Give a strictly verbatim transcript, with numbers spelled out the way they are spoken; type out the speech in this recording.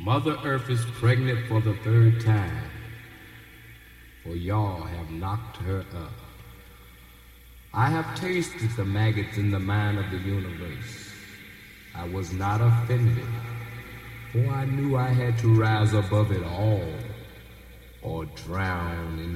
Mother Earth is pregnant for the third time, for y'all have knocked her up. I have tasted the maggots in the mind of the universe. I was not offended, for I knew I had to rise above it all, or drown in